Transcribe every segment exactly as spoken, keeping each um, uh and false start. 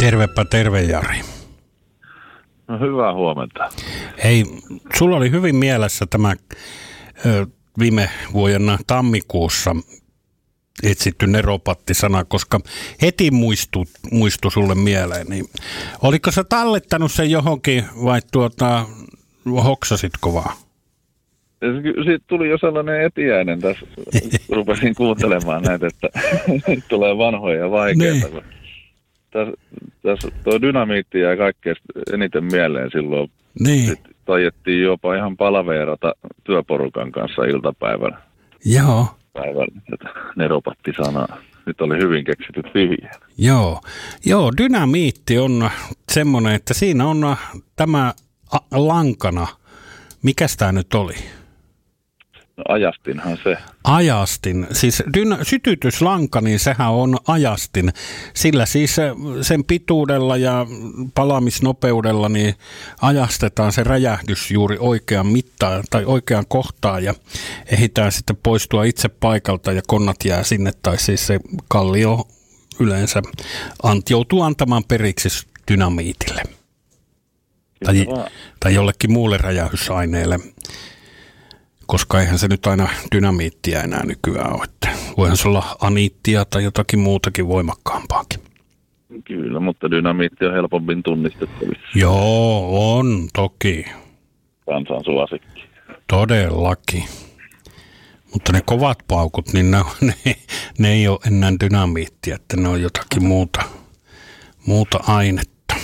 Tervepä terve, Jari. No, hyvää huomenta. Hei, sulla oli hyvin mielessä tämä ö, viime vuonna tammikuussa etsitty neropatti-sana, koska heti muistui, muistui sulle mieleen. Niin, oliko sä tallettanut sen johonkin vai tuota, hoksasitko vaan? Siitä tuli jo sellainen etiäinen tässä. Rupesin kuuntelemaan näitä, että tulee vanhoja ja vaikeita. Niin. Tässä, tässä tuo dynamiitti jäi kaikkein eniten mieleen silloin. Niin. Sitten tajettiin jopa ihan palaveerata työporukan kanssa iltapäivällä. Joo. Päivällä tätä neropatti-sanaa. Nyt oli hyvin keksityt vihjeet. Joo. Joo, dynamiitti on semmoinen, että siinä on tämä lankana. Mikäs tämä nyt oli? No, ajastinhan se. Ajastin. Siis dyna- sytytyslanka, niin sehän on ajastin. Sillä siis sen pituudella ja palaamisnopeudella niin ajastetaan se räjähdys juuri oikeaan mittaan tai oikeaan kohtaan ja ehditään sitten poistua itse paikalta ja konnat jää sinne tai siis se kallio yleensä ant- joutuu antamaan periksi dynamiitille. Tai, tai jollekin muulle räjähdysaineelle. Koska eihän se nyt aina dynamiittia enää nykyään ole. Voihan se olla aniittia tai jotakin muutakin voimakkaampaakin. Kyllä, mutta dynamiitti on helpommin tunnistettavissa. Joo, on toki. Kansan suosikki. Todellakin. Mutta ne kovat paukut, niin ne, ne, ne ei ole enää dynamiittia, että ne on jotakin muuta, muuta ainetta.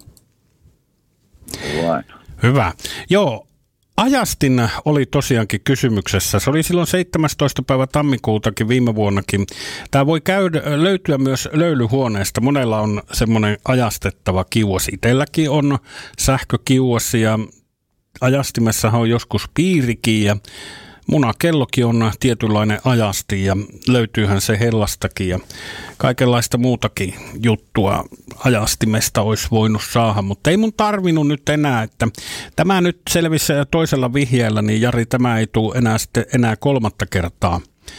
Vain. Hyvä. Joo. Ajastin oli tosiaankin kysymyksessä. Se oli silloin seitsemästoista päivä tammikuutakin viime vuonnakin. Tämä voi käydä, löytyä myös löylyhuoneesta. Monella on semmoinen ajastettava kiuas. Itselläkin on sähkökiuas ja ajastimessahan on joskus piirikin ja munakellokin on tietynlainen ajasti ja löytyyhän se hellastakin ja kaikenlaista muutakin juttua ajastimesta olisi voinut saada, mutta ei mun tarvinnut nyt enää, että tämä nyt selvisi toisella vihjeellä, niin Jari, tämä ei tule enää, sitten, enää kolmatta kertaa.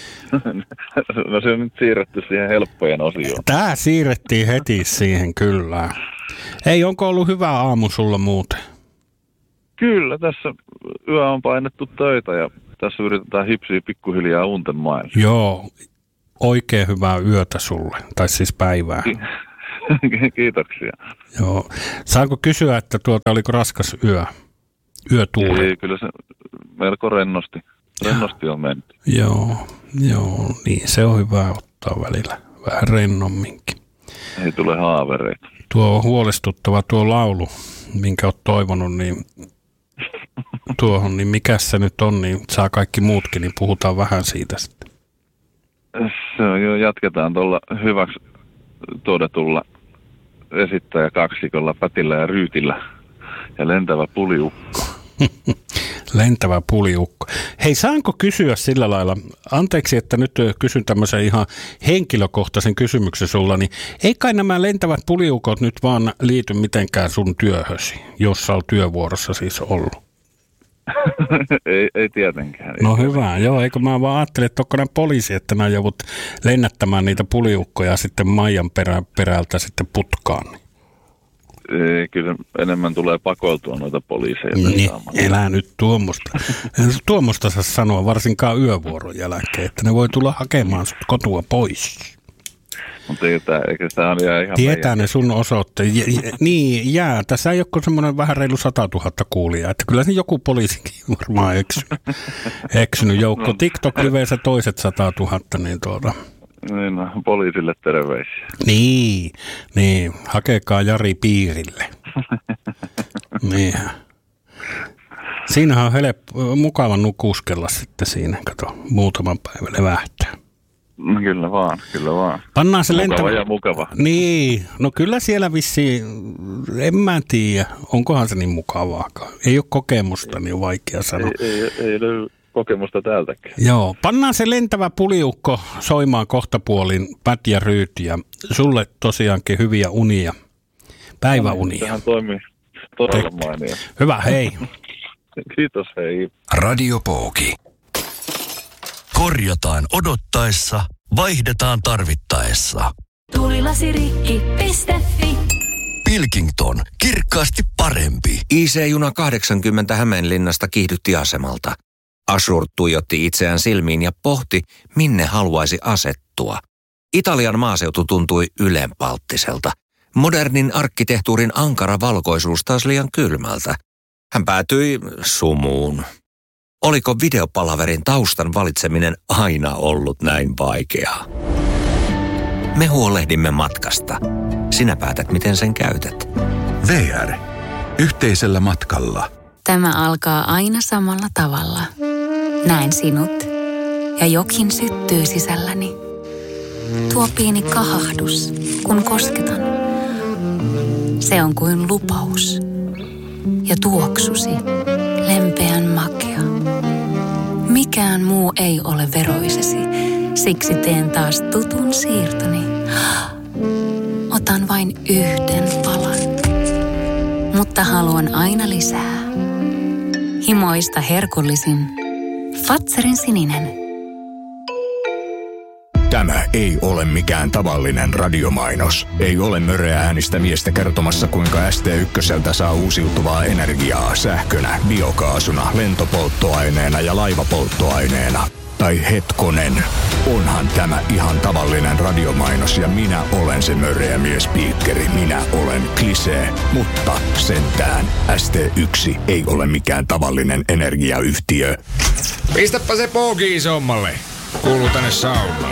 No se on nyt siirretty siihen helppojen osioon. Tämä siirrettiin heti siihen, kyllä. Ei, onko ollut hyvä aamu sulla muuten? Kyllä, tässä yö on painettu töitä ja tässä yritetään hipsiä pikkuhiljaa unten maailma. Joo, oikein hyvää yötä sulle, tai siis päivää. Kiitoksia. Joo. Saanko kysyä, että tuota oliko raskas yö? Yötuuli? Ei, kyllä se melko rennosti. Rennosti on mennyt. Joo, joo, niin se on hyvä ottaa välillä. Vähän rennomminkin. Ei tule haavereita. Tuo on huolestuttava tuo laulu, minkä olet toivonut, niin tuohon, niin mikä se nyt on, niin saa kaikki muutkin, niin puhutaan vähän siitä sitten. Se on jo, jatketaan tuolla hyväksi todetulla esittäjäkaksikolla Pätillä ja Ryytillä ja lentävä puliukko. Lentävä puliukko. Hei, saanko kysyä sillä lailla, anteeksi, että nyt kysyn tämmöisen ihan henkilökohtaisen kysymyksen sulla, niin ei kai nämä lentävät puliukot nyt vaan liity mitenkään sun työhösi, jos sä oot työvuorossa siis ollut? ei, ei tietenkään. No hyvä, joo, eikö mä vaan ajattelin, että onko nämä poliisi, että nämä joudut lennättämään niitä puliukkoja sitten Maijan perä, perältä sitten putkaan. Ei, kyllä enemmän tulee pakoiltua noita poliiseja. Niin, elää nyt tuommoista. Tuommoista saa sanoa varsinkaan yövuoron jälkeen, että ne voi tulla hakemaan sut kotua pois. Mutta eikö sitä ole ihan tietää meidän ne sun osoitteet. Niin, jää. Tässä ei ole semmoinen vähän reilu satatuhatta kuulijaa, että kyllä se joku poliisikin varmaan eksynyt. eksynyt joukko. No. TikTok-liveessä toiset satatuhatta, niin tuota. Niin, no, poliisille terveisiä. Niin, niin, hakekaa Jari piirille. Niin. Siinähän on helppo, mukava nukuskella sitten siinä, kato, muutaman päivän levähtää. No, kyllä vaan, kyllä vaan. Pannaan se mukava lentävä. ja mukava. Niin, no kyllä siellä vissiin, en mä tiedä, onkohan se niin mukavaakaan. Ei ole kokemusta, niin on vaikea sanoa. Ei, ei, ei löydy kokemusta täältäkään. Joo, pannaan se lentävä puliukko soimaan kohtapuolin Pät ja Ryyt ja sulle tosiaankin hyviä unia, päiväunia. Tähän toimii todella mainio. Hyvä, hei. Kiitos, hei. Radio Pooki. Korjataan odottaessa, vaihdetaan tarvittaessa. Tulilasirikki piste fi Pilkington. Kirkkaasti parempi. I C-juna kahdeksankymmentä Hämeenlinnasta kiihdytti asemalta. Ashur tuijotti itseään silmiin ja pohti, minne haluaisi asettua. Italian maaseutu tuntui ylenpalttiselta. Modernin arkkitehtuurin ankara valkoisuus taas liian kylmältä. Hän päätyi sumuun. Oliko videopalaverin taustan valitseminen aina ollut näin vaikeaa? Me huolehdimme matkasta. Sinä päätät, miten sen käytät. V R. Yhteisellä matkalla. Tämä alkaa aina samalla tavalla. Näen sinut ja jokin syttyy sisälläni. Tuo pieni kahahdus, kun kosketan. Se on kuin lupaus. Ja tuoksusi, lempeän makea. Mikään muu ei ole veroisesi, siksi teen taas tutun siirtoni. Otan vain yhden palan, mutta haluan aina lisää. Himoista herkullisin, Fazerin sininen. Tämä ei ole mikään tavallinen radiomainos. Ei ole möreä äänistä miestä kertomassa, kuinka S T ykköseltä saa uusiutuvaa energiaa sähkönä, biokaasuna, lentopolttoaineena ja laivapolttoaineena. Tai hetkonen, onhan tämä ihan tavallinen radiomainos ja minä olen se möreä miespiikkeri. Minä olen Klisee, mutta sentään S T yksi ei ole mikään tavallinen energiayhtiö. Pistäpä se pooki isommalle. Kuuluu tänne saunaan.